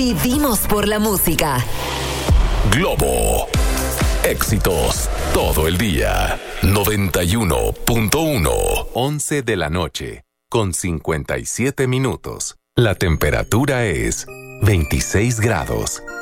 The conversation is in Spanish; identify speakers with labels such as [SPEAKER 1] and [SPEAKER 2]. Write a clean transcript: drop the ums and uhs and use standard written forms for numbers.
[SPEAKER 1] Vivimos por la música.
[SPEAKER 2] Globo. Éxitos todo el día. 91.1. 11 de la noche, con 57 minutos. La temperatura es 26 grados.